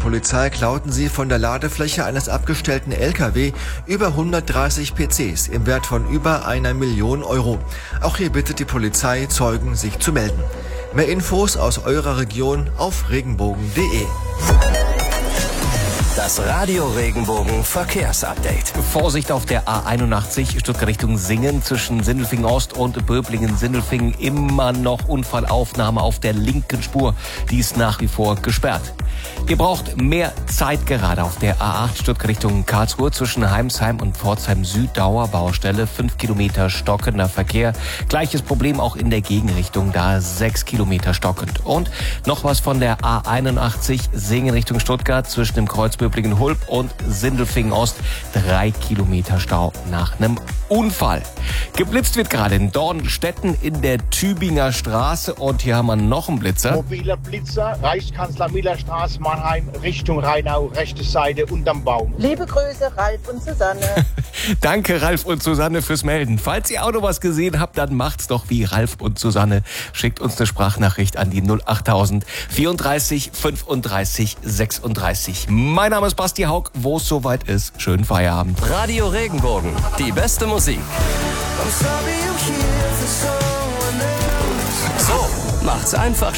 Polizei klauten sie von der Ladefläche eines abgestellten LKW über 130 PCs im Wert von über 1 Million Euro. Auch hier bittet die Polizei, Zeugen sich zu melden. Mehr Infos aus eurer Region auf regenbogen.de. Das Radio Regenbogen Verkehrsupdate. Vorsicht auf der A81 Stuttgart Richtung Singen zwischen Sindelfingen Ost und Böblingen-Sindelfingen. Immer noch Unfallaufnahme auf der linken Spur. Die ist nach wie vor gesperrt. Ihr braucht mehr Zeit gerade auf der A8 Stuttgart Richtung Karlsruhe zwischen Heimsheim und Pforzheim Süd. Dauerbaustelle, 5 Kilometer stockender Verkehr. Gleiches Problem auch in der Gegenrichtung, da 6 Kilometer stockend. Und noch was von der A81 Singen Richtung Stuttgart zwischen dem Kreuz Böblingen-Hulb und Sindelfingen Ost. 3 Kilometer Stau nach einem Unfall. Geblitzt wird gerade in Dornstetten in der Tübinger Straße und hier haben wir noch einen Blitzer. Mobiler Blitzer, Reichskanzler-Miller-Straße, Mannheim, Richtung Rheinau, rechte Seite, unterm Baum. Liebe Grüße, Ralf und Susanne. Danke, Ralf und Susanne, fürs Melden. Falls ihr auch noch was gesehen habt, dann macht's doch wie Ralf und Susanne. Schickt uns eine Sprachnachricht an die 08000 34 35 36. Mein Name ist Basti Haug. Wo es soweit ist, schönen Feierabend. Radio Regenbogen, die beste Musik. So macht's einfach